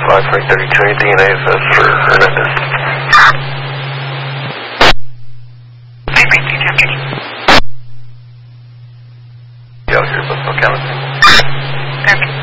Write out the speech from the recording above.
5-3-32, anything in AFS for Hernandez? Yeah, here, let's look at it. Perfect.